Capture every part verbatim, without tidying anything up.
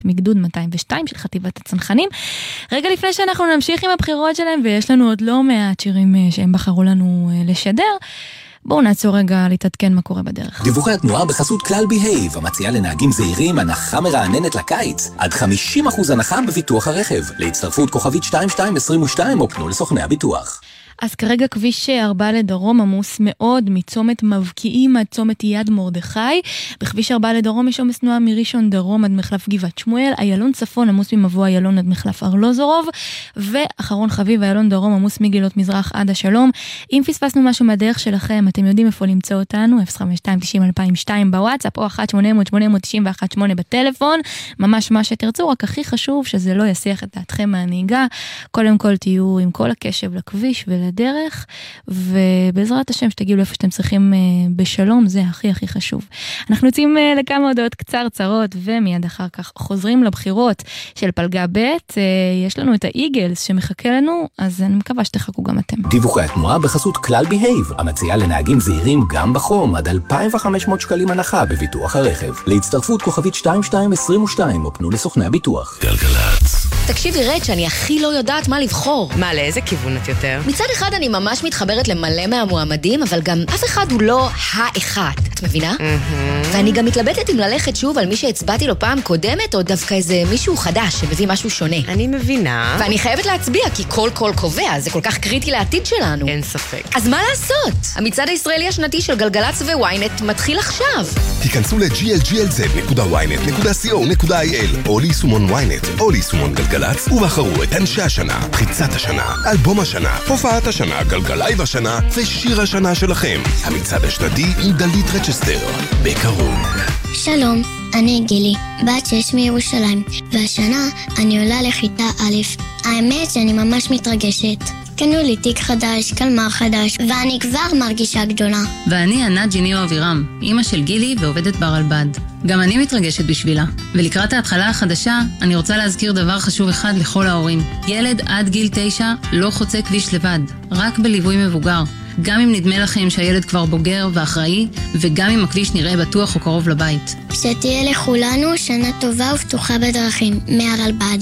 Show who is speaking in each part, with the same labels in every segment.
Speaker 1: מגדוד מאתיים ושתיים של חטיבת הצנחנים. רגע לפני שאנחנו נמשיך עם הבחירות שלהם, ויש לנו עוד לא מעט שירים שהם בחרו לנו לשדר, בואו נעצור רגע להתעדכן מה קורה בדרך.
Speaker 2: דיווחי התנועה בחסות כלל בהייב, המציעה לנהגים זהירים הנחה מרעננת לקיץ. עד חמישים אחוז הנחה בביטוח הרכב. להצטרפות כוכבית שתיים שתיים עשרים ושתיים או פנו לסוכני הביטוח.
Speaker 1: אז כרגע כביש ארבע לדרום עמוס מאוד, מצומת מבקיעים עד צומת יד מרדכי. בכביש ארבע לדרום יש עומס תנועה מראשון דרום עד מחלף גבעת שמואל, איילון צפון עמוס ממבוא איילון עד מחלף ארלוזורוב, ואחרון חביב איילון דרום עמוס מגילות מזרח עד השלום. אם פספסנו משהו מהדרך שלכם, אתם יודעים איפה למצוא אותנו, אפס חמש שתיים תשעים אלפיים ושתיים בוואטסאפ, או אחת שמונה אפס אפס שמונה תשע אחת שמונה בטלפון, ממש מה שתרצו, רק הכי חשוב שזה לא יסיח את דעתכם מהנהיגה. קודם כל תהיו עם כל הקשב לכביש ולדרך, ובעזרת השם שתגיעו לאיפה שאתם צריכים בשלום, זה הכי הכי חשוב. אנחנו יוצאים לכמה הודעות קצרצרות, ומיד אחר כך חוזרים לבחירות של פלגה ב'. יש לנו את האיגלס שמחכה לנו, אז אני מקווה שתחכו גם אתם.
Speaker 2: דיווחי התנועה בחסות כלל בהייב, המציעה לנהגים זהירים גם בחום, עד אלפיים וחמש מאות שקלים הנחה בביטוח הרכב. להצטרפות כוכבית שתיים שתיים עשרים ושתיים או פנו לסוכני הביטוח.
Speaker 3: גלגלצ.
Speaker 4: תקשיבי רד שאני הכי לא יודעת מה לבחור.
Speaker 3: מה, לאיזה כיוון את יותר?
Speaker 4: מצד אחד אני ממש מתחברת למלא מהמועמדים, אבל גם אף אחד הוא לא האחד, את מבינה?
Speaker 3: Mm-hmm.
Speaker 4: ואני גם מתלבטת אם ללכת שוב על מי שהצבעתי לו פעם קודמת, או דווקא איזה מישהו חדש שמביא משהו שונה.
Speaker 3: אני מבינה.
Speaker 4: ואני חייבת להצביע, כי כל קול קובע, זה כל כך קריטי לעתיד שלנו.
Speaker 3: אין ספק.
Speaker 4: אז מה לעשות? המצעד הישראלי השנתי של גלגלצ וויינט מתחיל עכשיו.
Speaker 5: תיכנסו ל-ג'י אל ג'י אל זד נקודה וויינט נקודה סי או נקודה איי אל או ליישומון וויינט או ליישומון גלגלצ ובחרו את אנשי השנה, פריצת השנה, אלבום השנה, הופעת השנה, גלגלייב השנה ושיר השנה שלכם. המצעד השנתי עם דלית רצ'סטר, בקרוב.
Speaker 6: שלום, אני גילי, בת שש מירושלים, והשנה אני עולה לכיתה א'. האמת שאני ממש מתרגשת. קנו לי תיק חדש, קלמר חדש, ואני כבר מרגישה גדולה.
Speaker 7: ואני ענת ג'יניו אבירם, אמא של גילי ועובדת ברלב"ד. גם אני מתרגשת בשבילה. ולקראת ההתחלה החדשה, אני רוצה להזכיר דבר חשוב אחד לכל ההורים. ילד עד גיל תשע לא חוצה כביש לבד, רק בליווי מבוגר. גם אם נדמה לכם שהילד כבר בוגר ואחראי, וגם אם הכביש נראה בטוח או קרוב לבית.
Speaker 6: שתהיה לכולנו שנה טובה ופתוחה בדרכים, מהרלב"ד.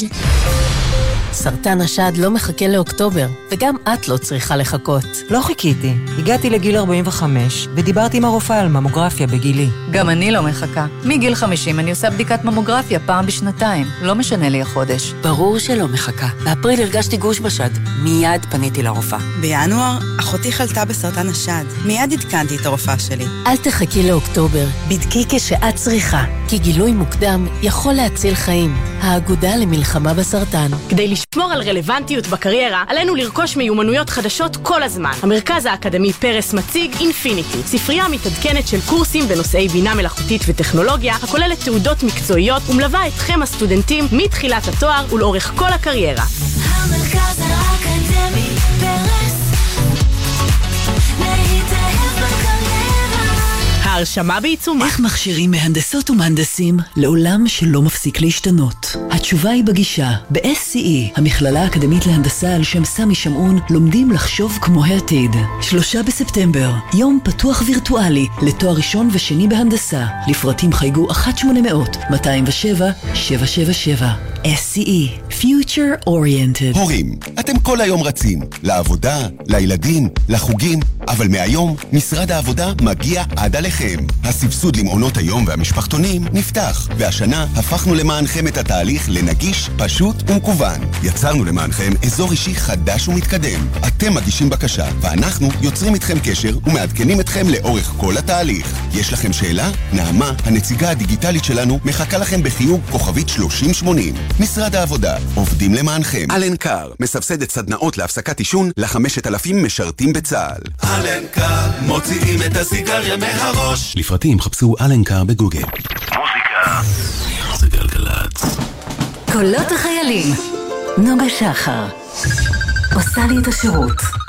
Speaker 8: סרטן השד לא מחכה לאוקטובר, וגם את לא צריכה לחכות.
Speaker 9: לא חיכיתי. הגעתי לגיל ארבעים וחמש, ודיברתי עם הרופאה על ממוגרפיה בגילי.
Speaker 10: גם אני לא מחכה. מגיל חמישים אני עושה בדיקת ממוגרפיה פעם בשנתיים. לא משנה לי החודש.
Speaker 8: ברור שלא מחכה. באפריל הרגשתי גוש בשד. מיד פניתי לרופאה.
Speaker 11: בינואר, אחותי חלתה בסרטן השד. מיד עדכנתי את הרופאה שלי.
Speaker 8: אל תחכי לאוקטובר. בדקי כשאת צריכה. כי גילוי מוקדם יכול להציל חיים. האגודה למלחמה בסרטן.
Speaker 12: כדי לשמור על רלוונטיות בקריירה, עלינו לרכוש מיומנויות חדשות כל הזמן. המרכז האקדמי פרס מציג אינפיניטי, ספרייה מתעדכנת של קורסים בנושאי בינה מלאכותית וטכנולוגיה, הכוללת תעודות מקצועיות ומלווה אתכם הסטודנטים מתחילת התואר ולאורך כל הקריירה.
Speaker 13: המרכז האקדמי פרס, להתאהב בקריירה.
Speaker 14: ההרשמה בעיצומה. איך מכשירים מהנדסות ומהנדסים לעולם שלא מפסיק להשתנות? התשובה היא בגישה. ב-אס סי אי, המכללה האקדמית להנדסה על שם סמי שמעון, לומדים לחשוב כמו העתיד. שלושה בספטמבר, יום פתוח וירטואלי לתואר ראשון ושני בהנדסה. לפרטים חייגו אחת שמונה אפס אפס מאתיים ושבע שבע שבע שבע. אס סי אי, Future Oriented.
Speaker 5: הורים, אתם כל היום רצים, לעבודה, לילדים, לחוגים, אבל מהיום משרד העבודה מגיע עד עליכם. הסבסוד למעונות היום והמשפחתונים נפתח, והשנה הפכנו למענכם את התהליך לנגיש, פשוט ומקוון. יצרנו למענכם אזור אישי חדש ומתקדם. אתם מגישים בקשה, ואנחנו יוצרים איתכם קשר ומעדכנים אתכם לאורך כל התהליך. יש לכם שאלה? נעמה, הנציגה הדיגיטלית שלנו, מחכה לכם בחיוג כוכבית שלושים שמונים. משרד העבודה, עובדים למענכם. אלנקר, מסבסדת סדנאות להפסקת עישון ל-חמשת אלפים משרתים בצה"ל.
Speaker 15: אלנקר, מוציאים את הסיגריה מהראש.
Speaker 2: לפרטים חפשו אלנקר בגוגל.
Speaker 3: מוזיקה זה גלגלצ.
Speaker 14: קולות החיילים. נוגה שחר עושה לי את השירות.